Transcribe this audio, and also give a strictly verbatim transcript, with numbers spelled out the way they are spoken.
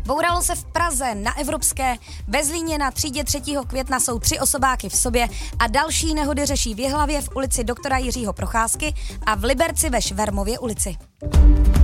Bouralo se v Praze na Evropské, ve Zlíně na třídě třetího května jsou tři osobáky v sobě a další nehody řeší v Jihlavě v ulici doktora Jiřího Procházky a v Liberci ve Švermově ulici.